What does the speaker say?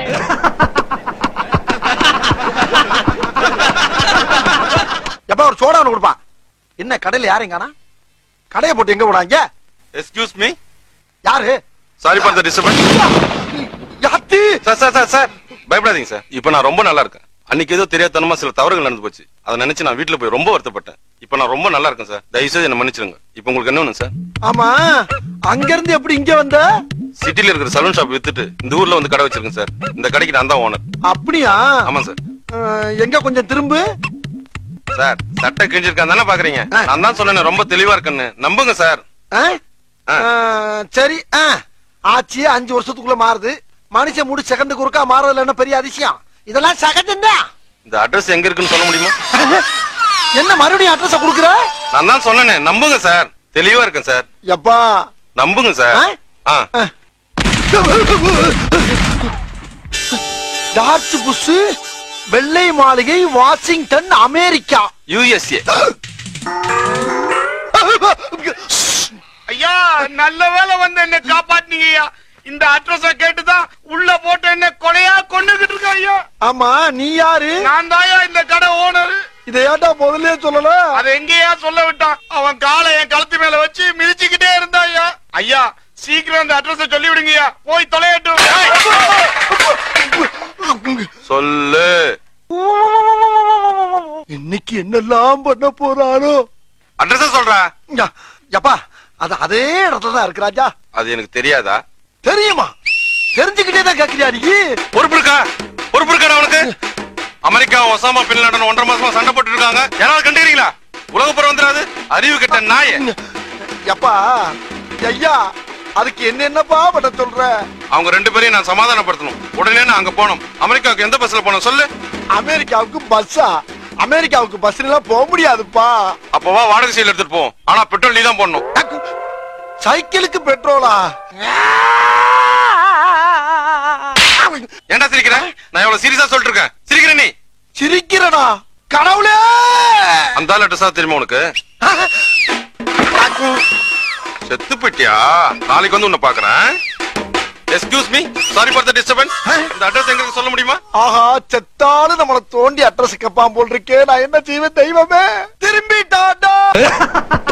எப்ப ஒரு சோடா ஒண்ணு கொடுப்பா. என்ன கடையில யாரையும் காணா? கடையை போட்டு எங்க போனாங்க? Excuse me. யாரு? Sorry for the disturbance. யாத்தி? Sir பயப்படாதீங்க சார். இப்போ நான் ரொம்ப நல்லா இருக்கேன். அன்னைக்கு ஏதோ தெரியாதனமா சில தவறுகள் நடந்து போச்சு. அதை நினைச்சு நான் வீட்டுல போய் ரொம்ப வருத்தப்பட்டேன். இப்போ நான் ரொம்ப நல்லா இருக்கேன் சார். தயவுசெய்து என்ன மன்னிச்சிருங்க. இப்போ உங்களுக்கு என்ன வேணும் சார்? ஆமா, அங்க இருந்து எப்படி இங்க வந்த? சிட்டில இருக்கிற சலூன் ஷாப் வித்துட்டு இந்த ஊர்ல வந்து கடை வச்சிருக்கேன் சார். இந்த கடைக்கு நான் தான் ஓனர். அப்படியா? ஆமா சார். எங்க கொஞ்சம் திரும்பு. சார் சட்டை கிழிஞ்சிருக்கான் தானே பாக்குறீங்க? நான் தான் சொன்னேன் ரொம்ப தெளிவா இருக்கேன்னு. நம்புங்க சார். சரி, ஆச்சு 5 வருஷத்துக்குள்ள மாறுது. மனுஷன் மூடு செகண்டுக்கு ஒருக்கா மாறதுல என்ன பெரிய அதிசயம்? இதெல்லாம் சகஜம்தான். இந்த அட்ரஸ் எங்க இருக்குன்னு சொல்ல முடியுமா? என்ன மறுபடியும் அட்ரஸ் குடுக்குற? நான் தான் சொன்னேன் நம்புங்க சார். தெளிவா இருக்கேன் சார். எப்பா நம்புங்க சார். டார்ச் புஷ், வெள்ளை மாளிகை, வாஷிங்டன், அமெரிக்கா, USA. ஐயா நல்ல வேலை வந்து என்ன காப்பாத்தினீங்க ஐயா. இந்த அட்ரஸ கேட்டுதான் உள்ள போட்டு என்ன கொலையா கொண்டுகிட்டு இருக்க ஐயா. ஆமா, நீ யாரு? நான் தாயா இந்த கடை ஓனர். இதை ஏன்டா முதல்ல சொல்லல? அதை எங்கேயா சொல்ல விட்டான்? அவன் காலை என் கழுத்து மேல வச்சு மிதிச்சுக்கிட்டே இருந்தா ஐயா. ஐயா சீக்கிரம் இந்த அட்ரஸ சொல்லி விடுங்கய்யா. போய் தொலையட்டும். சொல்லு. இன்னைக்கு என்னெல்லாம் பண்ண போறானோ? அட்ரஸ் சொல்றா. எப்பா அது அதே இடத்துல தான் இருக்கு ராஜா. அது எனக்கு தெரியாதா? தெரியுமா? தெரிஞ்சுக்கிட்டே தான் கேக்குறியா நீ? பொறுப்பு இருக்கா அவனுக்கு? அமெரிக்கா ஒசாமா பின் லாடன் 1.5 மாசமா சண்டை போட்டு இருக்காங்க. யாராவது கண்டுக்கிறீங்களா? உலக புறம் வந்துடாது. அறிவு கெட்ட நாயே. எப்பா ஐயா, அதுக்கு என்னப்பா பண்ண சொல்ற? அவங்க 2 பேரையும் நான் சமாதானப்படுத்தணும். உடனே நான் அங்க போனோம். அமெரிக்காவுக்கு எந்த பஸ்ல போனோம் சொல்லு? அமெரிக்காவுக்கு பஸ்ஸா? அமெரிக்காவுக்கு பஸ்ல எல்லாம் போக முடியாதுப்பா. அப்பவா வாடகை சைடுல எடுத்துட்டு போவோம். ஆனா பெட்ரோல் நீ தான் போடணும். சைக்கிளுக்கு பெட்ரோலா? ஏன்டா சிரிக்கிற? நான் எவ்வளவு சீரியஸா சொல்லிட்டு இருக்கேன். சிரிக்கிற நீ? சிரிக்கிறடா கடவுளே. அந்த அட்ரஸா தெரியுமா உனக்கு? செத்து போயிட்டியா? நாளைக்கு வந்து உன்னை பாக்குறேன். Excuse me, sorry for the disturbance. இந்த அட்ரஸ் எங்களுக்கு சொல்ல முடியுமா? ஆஹா, செத்தாலும் நம்மள தோண்டி அட்ரஸ் கேட்பான் போல் இருக்கே. நான் என்ன செய்வேன் தெய்வமே? திரும்பிட்டாடா.